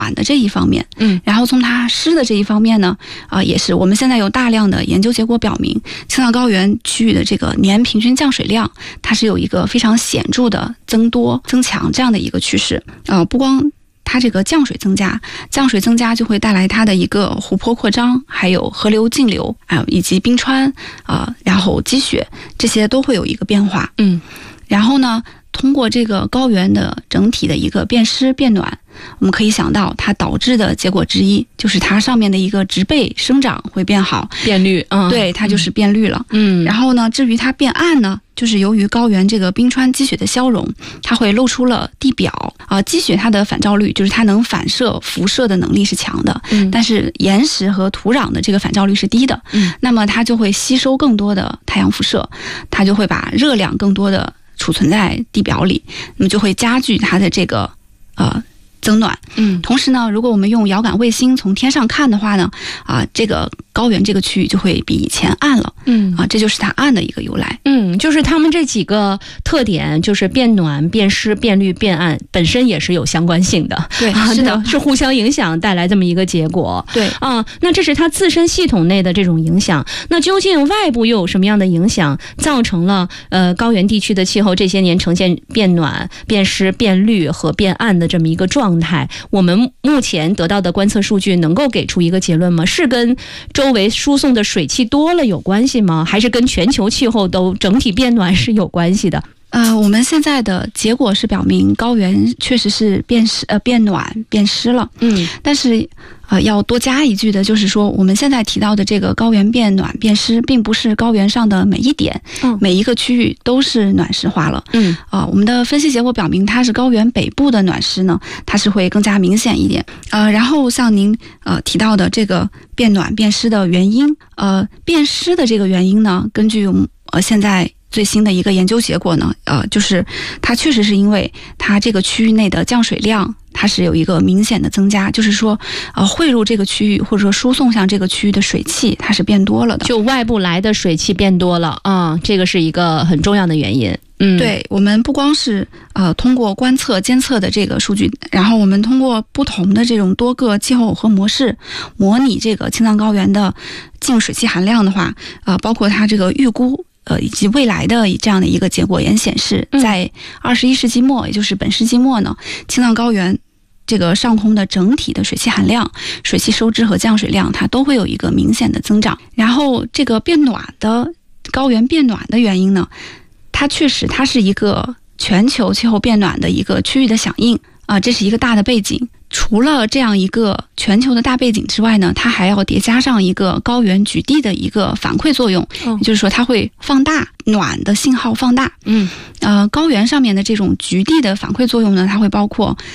暖的这一方面，然后从它湿的这一方面呢，也是我们现在有大量的研究结果表明，青藏高原区域的这个年平均降水量，它是有一个非常显著的增强这样的一个趋势。不光它这个降水增加就会带来它的一个湖泊扩张，还有河流径流，以及冰川然后积雪，这些都会有一个变化。然后呢，通过这个高原的整体的一个变湿变暖，我们可以想到它导致的结果之一就是它上面的一个植被生长会变好， 变绿。 对，它就是变绿了。然后呢，至于它变暗呢，就是由于高原这个冰川积雪的消融，它会露出了地表积雪它的反照率，就是它能反射辐射的能力是强的，但是岩石和土壤的这个反照率是低的。那么它就会吸收更多的太阳辐射，它就会把热量更多的储存在地表里，那么就会加剧它的这个增暖。同时呢，如果我们用遥感卫星从天上看的话呢，这个高原这个区域就会比以前暗了。这就是它暗的一个由来。 就是它们这几个特点，就是变暖、变湿、变绿、变暗，本身也是有相关性的。 对，是的， 是互相影响带来这么一个结果。 对那这是它自身系统内的这种影响。那究竟外部又有什么样的影响，造成了高原地区的气候这些年呈现变暖、变湿、变绿和变暗的这么一个状态？我们目前得到的观测数据能够给出一个结论吗？是跟周围输送的水汽多了有关系吗？还是跟全球气候都整体变暖是有关系的？ 我们现在的结果是表明高原确实是变暖变湿了。但是要多加一句的就是说，我们现在提到的这个高原变暖变湿，并不是高原上的每一点，每一个区域都是暖湿化了。我们的分析结果表明，它是高原北部的暖湿呢，它是会更加明显一点。然后像您提到的这个变暖变湿的原因，变湿的这个原因呢，根据现在最新的一个研究结果呢，就是它确实是因为它这个区域内的降水量，它是有一个明显的增加，就是说汇入这个区域或者说输送向这个区域的水汽，它是变多了的， 就外部来的水汽变多了这个是一个很重要的原因。 对，我们不光是通过观测监测的这个数据，然后我们通过不同的这种多个气候耦合模式模拟这个青藏高原的净水汽含量的话，包括它这个预估以及未来的这样的一个结果也显示，在21世纪末，也就是本世纪末呢，青藏高原这个上空的整体的水汽含量、水汽收支和降水量，它都会有一个明显的增长。然后这个高原变暖的原因呢，它确实它是一个全球气候变暖的一个区域的响应这是一个大的背景。除了这样一个全球的大背景之外呢，它还要叠加上一个高原局地的一个反馈作用，也就是说它会放大暖的信号放大。高原上面的这种局地的反馈作用呢，它会包括